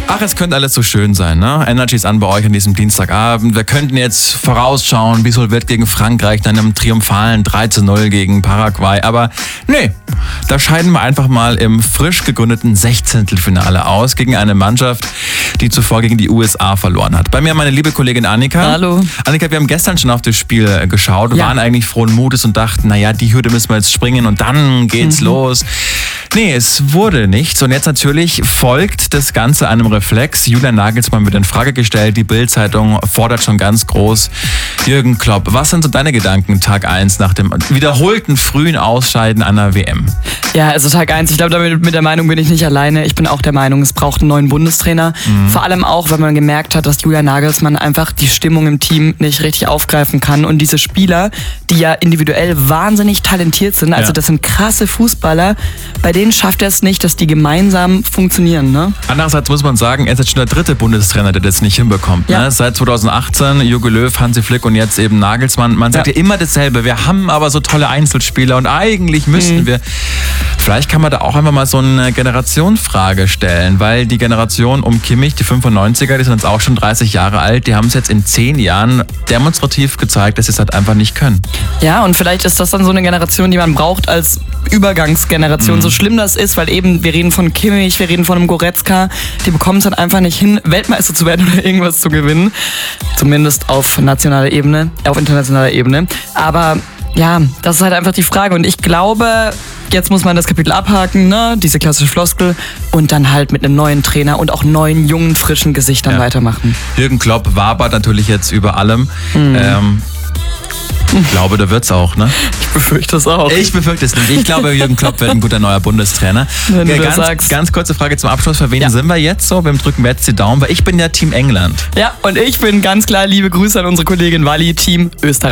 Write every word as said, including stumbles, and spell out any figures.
Ach, es könnte alles so schön sein, ne? Energy ist an bei euch an diesem Dienstagabend. Wir könnten jetzt vorausschauen, wie es wohl wird gegen Frankreich, dann im triumphalen drei zu null gegen Paraguay. Aber nee, da scheiden wir einfach mal im frisch gegründeten Sechzehntelfinale aus gegen eine Mannschaft, die zuvor gegen die U S A verloren hat. Bei mir meine liebe Kollegin Annika. Hallo. Annika, wir haben gestern schon auf das Spiel geschaut, Ja. waren eigentlich frohen Mutes und dachten, naja, die Hürde müssen wir jetzt springen und dann geht's Mhm. los. Nee, es wurde nichts. Und jetzt natürlich folgt das Ganze einem Reflex. Julian Nagelsmann wird in Frage gestellt. Die Bild-Zeitung fordert schon ganz groß. Jürgen Klopp, was sind so deine Gedanken Tag eins nach dem wiederholten frühen Ausscheiden einer W M? Ja, also Tag eins, ich glaube, damit mit der Meinung bin ich nicht alleine. Ich bin auch der Meinung, es braucht einen neuen Bundestrainer. Mhm. Vor allem auch, weil man gemerkt hat, dass Julian Nagelsmann einfach die Stimmung im Team nicht richtig aufgreifen kann. Und diese Spieler, die ja individuell wahnsinnig talentiert sind, also Ja. das sind krasse Fußballer, bei denen schafft er es nicht, dass die gemeinsam funktionieren, ne? Andererseits muss man sagen, er ist jetzt schon der dritte Bundestrainer, der das nicht hinbekommt. Ja. Ne? Seit zweitausendachtzehn, Jogi Löw, Hansi Flick und jetzt eben Nagelsmann. Man sagt ja, Ja. immer dasselbe. Wir haben aber so tolle Einzelspieler und eigentlich müssten Mhm. wir... Vielleicht kann man da auch einfach mal so eine Generationenfrage stellen, weil die Generation um Kimmich, die fünfundneunziger, die sind jetzt auch schon dreißig Jahre alt, die haben es jetzt in zehn Jahren demonstrativ gezeigt, dass sie es halt einfach nicht können. Ja, und vielleicht ist das dann so eine Generation, die man braucht als Übergangsgeneration. Mhm. So schlimm das ist, weil eben wir reden von Kimmich, wir reden von einem Goretzka, die bekommen es dann einfach nicht hin, Weltmeister zu werden oder irgendwas zu gewinnen. Zumindest auf nationaler Ebene, auf internationaler Ebene. Aber ja, das ist halt einfach die Frage. Und ich glaube, jetzt muss man das Kapitel abhaken, ne? Diese klassische Floskel. Und dann halt mit einem neuen Trainer und auch neuen, jungen, frischen Gesichtern Ja. weitermachen. Jürgen Klopp wabert natürlich jetzt über allem. Mhm. Ähm, ich glaube, da wird's auch, ne? Ich befürchte es auch. Ich befürchte es nicht. Ich glaube, Jürgen Klopp wird ein guter neuer Bundestrainer. Wenn du Ja, das ganz, sagst. ganz kurze Frage zum Abschluss. Für wen Ja. sind wir jetzt so? Wem drücken wir jetzt die Daumen? Weil ich bin ja Team England. Ja, und ich bin ganz klar, liebe Grüße an unsere Kollegin Wally, Team Österreich.